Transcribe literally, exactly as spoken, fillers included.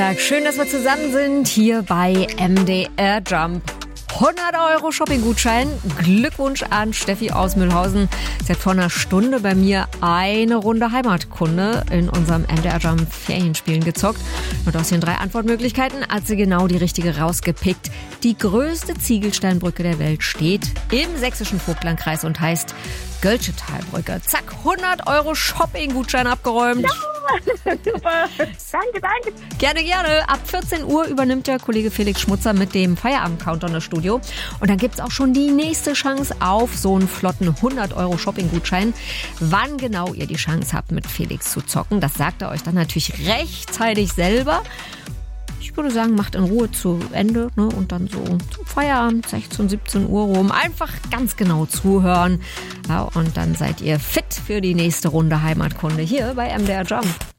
Schön, dass wir zusammen sind hier bei M D R Jump. hundert Euro Shopping-Gutschein. Glückwunsch an Steffi aus Mühlhausen. Sie hat vor einer Stunde bei mir eine Runde Heimatkunde in unserem M D R Jump Ferienspielen gezockt. Und aus den drei Antwortmöglichkeiten hat sie genau die richtige rausgepickt. Die größte Ziegelsteinbrücke der Welt steht im sächsischen Vogtlandkreis und heißt Göltsche-Talbrücke. Zack, hundert Euro Shopping-Gutschein abgeräumt. Ja, super. Danke, danke. Gerne, gerne. Ab vierzehn Uhr übernimmt der Kollege Felix Schmutzer mit dem Feierabend-Countdown das Studio. Und dann gibt's auch schon die nächste Chance auf so einen flotten hundert Euro Shopping-Gutschein. Wann genau ihr die Chance habt, mit Felix zu zocken, das sagt er euch dann natürlich rechtzeitig selber. Ich würde sagen, macht in Ruhe zu Ende, ne? Und dann so zum Feierabend, sechzehn, siebzehn Uhr rum. Einfach ganz genau zuhören. Ja, und dann seid ihr fit für die nächste Runde Heimatkunde hier bei M D R Jump.